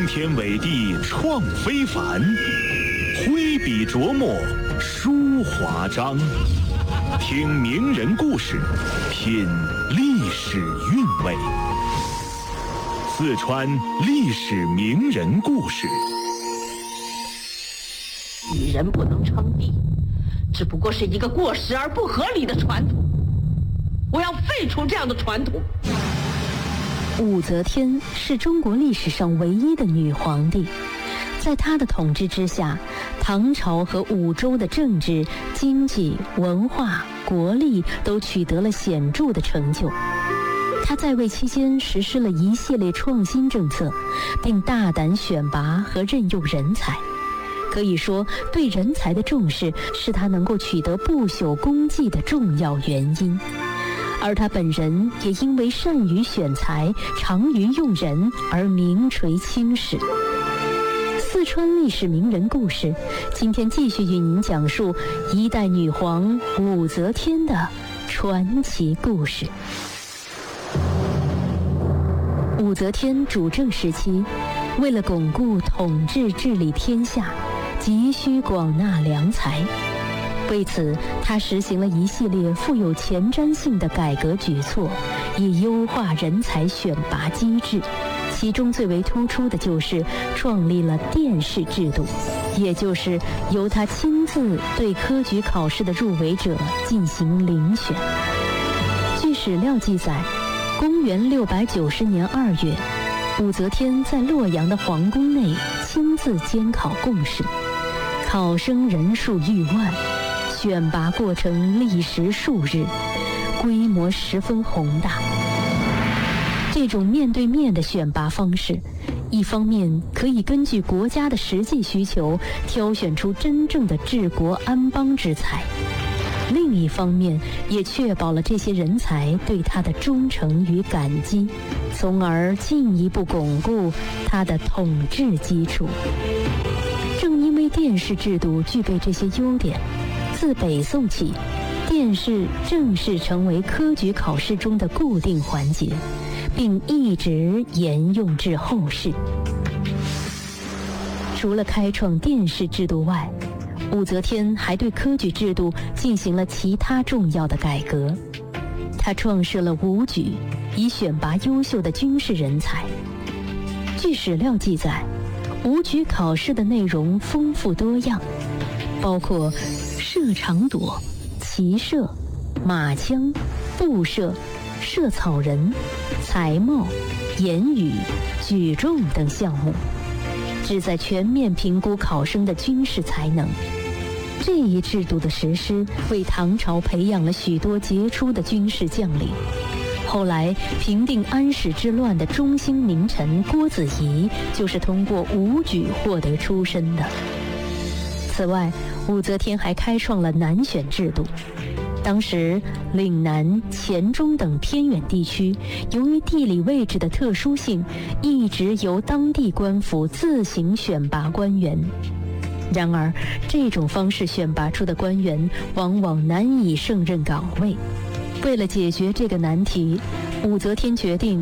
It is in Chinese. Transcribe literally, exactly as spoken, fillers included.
天伟地创非凡，挥笔琢磨书华章。听名人故事，品历史韵味。四川历史名人故事。 女人不能称帝，只不过是一个过时而不合理的传统。我要废除这样的传统。 武则天是中国历史上唯一的女皇帝，在她的统治之下，唐朝和武周的政治、经济、文化、国力都取得了显著的成就。她在位期间实施了一系列创新政策，并大胆选拔和任用人才。可以说，对人才的重视是她能够取得不朽功绩的重要原因。而他本人也因为善于选才、长于用人而名垂青史。四川历史名人故事，今天继续与您讲述一代女皇武则天的传奇故事。武则天主政时期，为了巩固统治治理天下，急需广纳良才。为此，他实行了一系列富有前瞻性的改革举措，以优化人才选拔机制。其中最为突出的就是创立了殿试制度，也就是由他亲自对科举考试的入围者进行遴选。据史料记载，公元六百九十年二月，武则天在洛阳的皇宫内亲自监考贡试，考生人数逾万。选拔过程历时数日，规模十分宏大。这种面对面的选拔方式，一方面可以根据国家的实际需求挑选出真正的治国安邦之才，另一方面也确保了这些人才对他的忠诚与感激，从而进一步巩固他的统治基础。正因为殿试制度具备这些优点，自北宋起，殿试正式成为科举考试中的固定环节，并一直沿用至后世。除了开创殿试制度外，武则天还对科举制度进行了其他重要的改革。她创设了武举，以选拔优秀的军事人才。据史料记载，武举考试的内容丰富多样，包括射长垛、骑射、马枪、步射、射草人、才貌、言语、举重等项目，旨在全面评估考生的军事才能。这一制度的实施，为唐朝培养了许多杰出的军事将领。后来平定安史之乱的中兴名臣郭子仪，就是通过武举获得出身的。此外，武则天还开创了南选制度。当时岭南、黔中等偏远地区，由于地理位置的特殊性，一直由当地官府自行选拔官员。然而，这种方式选拔出的官员往往难以胜任岗位。为了解决这个难题，武则天决定